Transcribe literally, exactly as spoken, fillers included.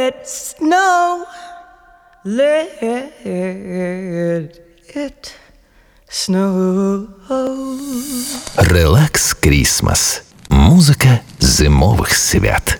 it snow, let it snow. Релакс Крісмас. Музика зимових свят.